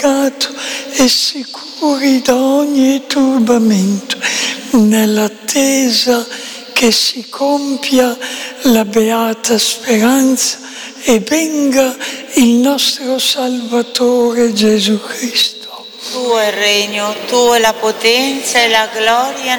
peccato e sicuri da ogni turbamento, nell'attesa che si compia la beata speranza e venga il nostro Salvatore Gesù Cristo. Tuo è il regno, Tua è la potenza e la gloria